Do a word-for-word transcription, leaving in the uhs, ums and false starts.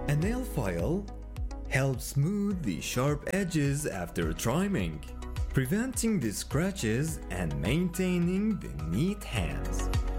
A nail file helps smooth the sharp edges after trimming, preventing the scratches and maintaining the neat hands.